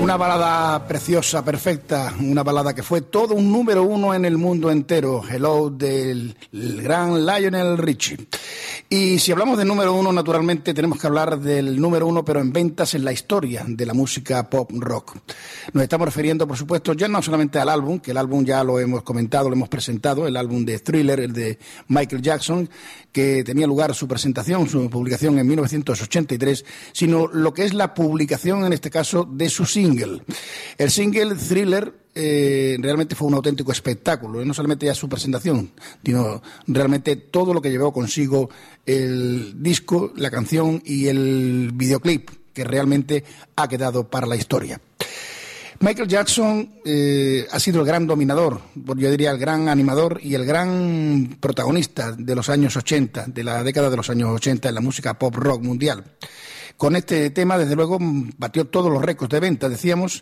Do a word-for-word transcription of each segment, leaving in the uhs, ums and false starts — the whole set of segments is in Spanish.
Una balada preciosa, perfecta, una balada que fue todo un número uno en el mundo entero. Hello del gran Lionel Richie. Y si hablamos de número uno, naturalmente tenemos que hablar del número uno, pero en ventas en la historia de la música pop rock. Nos estamos refiriendo, por supuesto, ya no solamente al álbum, que el álbum ya lo hemos comentado, lo hemos presentado, el álbum de Thriller, el de Michael Jackson, que tenía lugar su presentación, su publicación en mil novecientos ochenta y tres, sino lo que es la publicación, en este caso, de su single. El single Thriller eh, realmente fue un auténtico espectáculo, no solamente ya su presentación, sino realmente todo lo que llevó consigo el disco, la canción y el videoclip, que realmente ha quedado para la historia. Michael Jackson eh, ha sido el gran dominador, yo diría el gran animador y el gran protagonista de los años ochenta, de la década de los años ochenta en la música pop rock mundial. Con este tema, desde luego, batió todos los récords de venta, decíamos,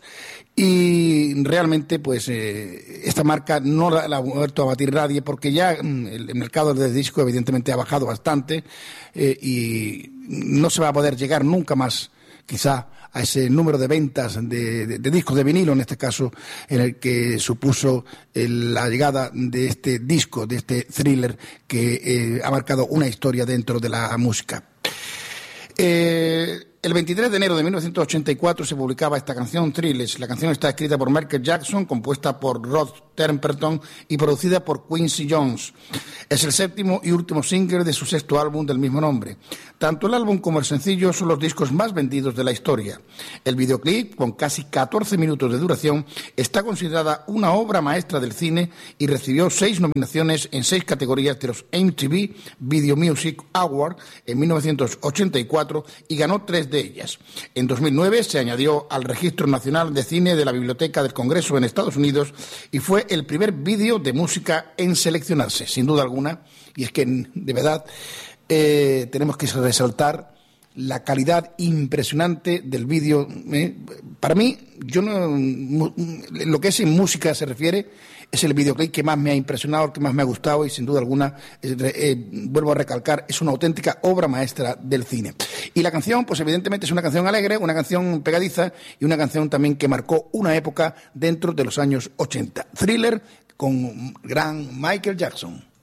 y realmente, pues, eh, esta marca no la, la ha vuelto a batir nadie, porque ya el, el mercado del disco, evidentemente, ha bajado bastante eh, y no se va a poder llegar nunca más, quizá, a ese número de ventas de, de, de discos de vinilo, en este caso, en el que supuso el, la llegada de este disco, de este Thriller, que eh, ha marcado una historia dentro de la música. Eh, el veintitrés de enero de mil novecientos ochenta y cuatro se publicaba esta canción, Thriller. La canción está escrita por Michael Jackson, compuesta por Rod Temperton y producida por Quincy Jones. Es el séptimo y último single de su sexto álbum del mismo nombre. Tanto el álbum como el sencillo son los discos más vendidos de la historia. El videoclip, con casi catorce minutos de duración, está considerada una obra maestra del cine y recibió seis nominaciones en seis categorías de los M T V Video Music Awards en mil novecientos ochenta y cuatro y ganó tres de ellas. En dos mil nueve se añadió al Registro Nacional de Cine de la Biblioteca del Congreso en Estados Unidos y fue el primer vídeo de música en seleccionarse, sin duda alguna, y es que, de verdad, eh, tenemos que resaltar la calidad impresionante del vídeo. Eh, para mí, yo no, lo que es en música se refiere, es el videoclip que más me ha impresionado, el que más me ha gustado y sin duda alguna, eh, eh, vuelvo a recalcar, es una auténtica obra maestra del cine. Y la canción, pues evidentemente es una canción alegre, una canción pegadiza y una canción también que marcó una época dentro de los años ochenta. Thriller con gran Michael Jackson.